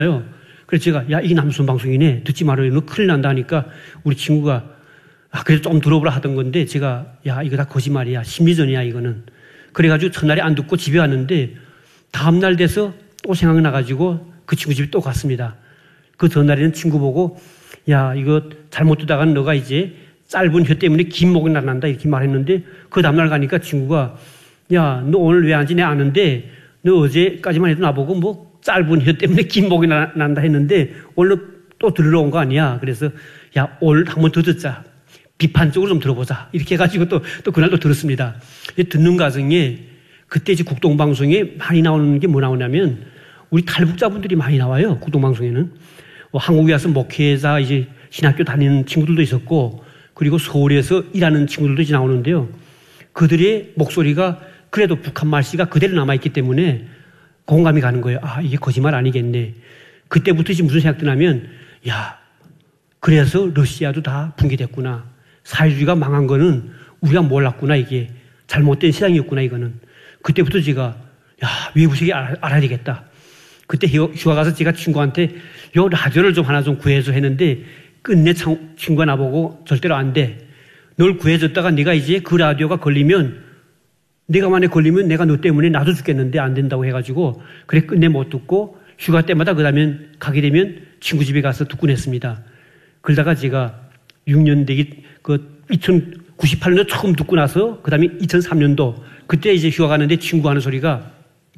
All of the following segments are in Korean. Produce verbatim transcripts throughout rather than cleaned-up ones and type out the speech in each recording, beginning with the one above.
그래서 제가, 야, 이게 남순 방송이네. 듣지 말아요. 너 큰일 난다 하니까 우리 친구가, 아, 그래도 좀 들어보라 하던 건데 제가, 야, 이거 다 거짓말이야. 심리전이야, 이거는. 그래가지고 첫날에 안 듣고 집에 왔는데 다음날 돼서 또 생각나가지고 그 친구 집에 또 갔습니다. 그 전날에는 친구 보고, 야, 이거 잘못 듣다가는 너가 이제 짧은 혀 때문에 긴 목이 난다 이렇게 말했는데 그 다음날 가니까 친구가, 야, 너 오늘 왜 안지? 내가 아는데 너 어제까지만 해도 나보고 뭐 짧은 혀 때문에 긴 목이 나, 난다 했는데 오늘 또 들으러 온 거 아니야. 그래서 야, 오늘 한번 더 듣자. 비판적으로 좀 들어보자. 이렇게 해가지고 또, 또 그날 또 들었습니다. 듣는 과정에 그때 이제 국동방송에 많이 나오는 게 뭐 나오냐면 우리 탈북자분들이 많이 나와요. 국동방송에는. 뭐 한국에 와서 목회자 이제 신학교 다니는 친구들도 있었고 그리고 서울에서 일하는 친구들도 이제 나오는데요. 그들의 목소리가 그래도 북한 말씨가 그대로 남아있기 때문에 공감이 가는 거예요. 아, 이게 거짓말 아니겠네. 그때부터 이제 무슨 생각 드냐면, 야, 그래서 러시아도 다 붕괴됐구나. 사회주의가 망한 거는 우리가 몰랐구나. 이게 잘못된 세상이었구나. 이거는. 그때부터 제가, 야, 외부세계 알아, 알아야 되겠다. 그때 휴가 가서 제가 친구한테 요 라디오를 좀 하나 좀 구해줘 했는데 끝내 친구가 나보고 절대로 안 돼. 널 구해줬다가 네가 이제 그 라디오가 걸리면 내가 만에 걸리면 내가 너 때문에 나도 죽겠는데 안 된다고 해가지고 그래 끝내 못 듣고 휴가 때마다 그 다음에 가게 되면 친구 집에 가서 듣곤 했습니다. 그러다가 제가 육 년 되기 그 천구십팔 년도 처음 듣고 나서 그 다음에 이천삼 년도 그때 이제 휴가 가는데 친구 하는 소리가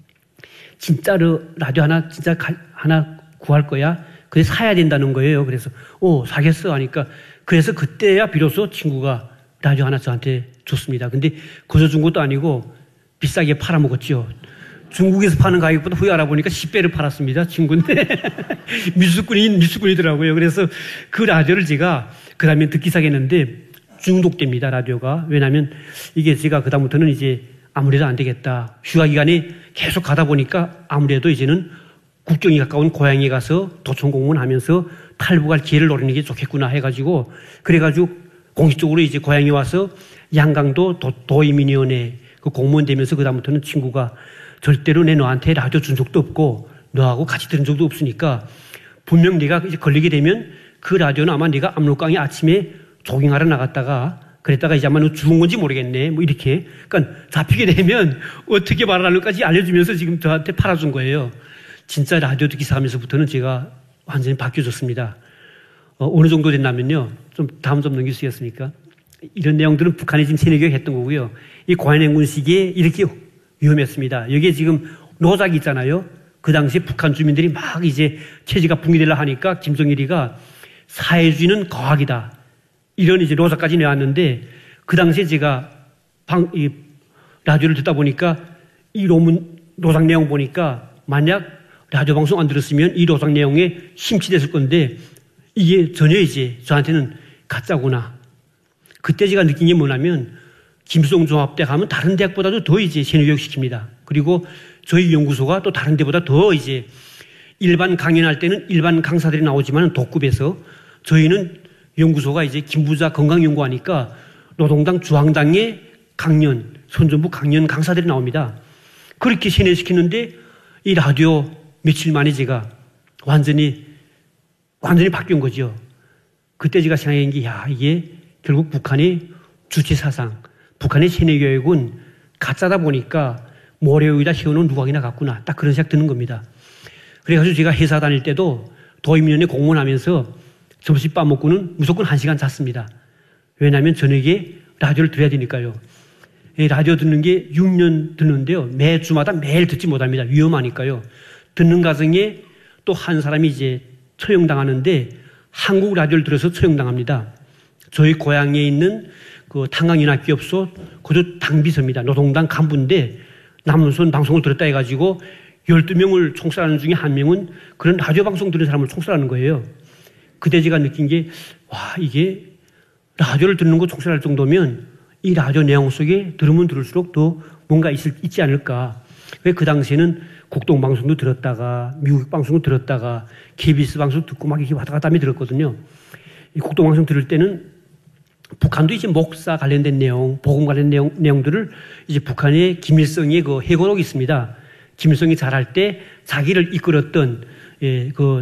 진짜로 라디오 하나 진짜 가, 하나 구할 거야? 그래 사야 된다는 거예요. 그래서 오 사겠어 하니까 그래서 그때야 비로소 친구가 라디오 하나 저한테 줬습니다. 근데 거저 준 것도 아니고 비싸게 팔아먹었죠. 중국에서 파는 가격보다 후에 알아보니까 십 배를 팔았습니다. 친구인데 미수꾼인 미수꾼이더라고요. 그래서 그 라디오를 제가 그 다음에 듣기 시작했는데 중독됩니다. 라디오가. 왜냐하면 이게 제가 그 다음부터는 이제 아무래도 안 되겠다. 휴가 기간에 계속 가다 보니까 아무래도 이제는 국경이 가까운 고향에 가서 도청 공무원하면서 탈북할 기회를 노리는 게 좋겠구나 해가지고 그래가지고 공식적으로 이제 고향에 와서 양강도 도, 도의민위원회 그 공무원 되면서 그 다음부터는 친구가 절대로 내 너한테 라디오 준 적도 없고 너하고 같이 들은 적도 없으니까 분명 네가 이제 걸리게 되면 그 라디오는 아마 네가 압록강에 아침에 조깅하러 나갔다가 그랬다가 이제 아마 너 죽은 건지 모르겠네. 뭐 이렇게. 그러니까 잡히게 되면 어떻게 말하는까지 알려주면서 지금 저한테 팔아준 거예요. 진짜 라디오 듣기 시작하면서부터는 제가 완전히 바뀌어졌습니다. 어, 어느 정도 됐냐면요. 좀 다음 좀 넘길 수 있겠습니까? 이런 내용들은 북한이 지금 세뇌교육 했던 거고요. 이 고안행군 시기에 이렇게 위험했습니다. 여기에 지금 노작이 있잖아요. 그 당시에 북한 주민들이 막 이제 체제가 붕괴되려 하니까 김정일이가 사회주의는 거학이다. 이런 이제 노작까지 내왔는데 그 당시에 제가 방, 이 라디오를 듣다 보니까 이 논문 노작 내용 보니까 만약 라디오 방송 안 들었으면 이 노작 내용에 심취됐을 건데 이게 전혀 이제 저한테는 가짜구나. 그때 제가 느낀 게 뭐냐면 김수동 종합대 가면 다른 대학보다도 더 이제 세뇌교육 시킵니다. 그리고 저희 연구소가 또 다른 데보다 더 이제 일반 강연할 때는 일반 강사들이 나오지만 독급해서 저희는 연구소가 이제 김부자 건강연구하니까 노동당 주황당의 강연, 선전부 강연 강사들이 나옵니다. 그렇게 세뇌시키는데 이 라디오 며칠 만에 제가 완전히 완전히 바뀐 거죠. 그때 제가 생각한 게 야, 이게 결국 북한의 주체 사상, 북한의 세뇌교육은 가짜다 보니까 모래 위에다 씌워놓은 누각이나 같구나. 딱 그런 생각 드는 겁니다. 그래가지고 제가 회사 다닐 때도 도의민원회 공무원하면서 점심밥 먹고는 무조건 한 시간 잤습니다. 왜냐하면 저녁에 라디오를 들어야 되니까요. 라디오 듣는 게 육 년 듣는데요. 매 주마다 매일 듣지 못합니다. 위험하니까요. 듣는 과정에 또 한 사람이 이제 처형당하는데 한국 라디오를 들어서 처형당합니다. 저희 고향에 있는 그 탄광연합기업소 그도 당비서입니다. 노동당 간부인데 남순 방송을 들었다 해가지고 열두 명을 총살하는 중에 한 명은 그런 라디오 방송 들은 사람을 총살하는 거예요. 그때 제가 느낀 게 와 이게 라디오를 듣는 거 총살할 정도면 이 라디오 내용 속에 들으면 들을수록 더 뭔가 있, 있지 않을까. 왜 그 당시에는 국동방송도 들었다가 미국 방송도 들었다가 케이비에스 방송 듣고 막 이렇게 왔다 갔다 하며 들었거든요. 이 국동방송 들을 때는 북한도 이제 목사 관련된 내용, 복음 관련 내용, 내용들을 이제 북한의 김일성의 그 회고록이 있습니다. 김일성이 잘할 때 자기를 이끌었던 예, 그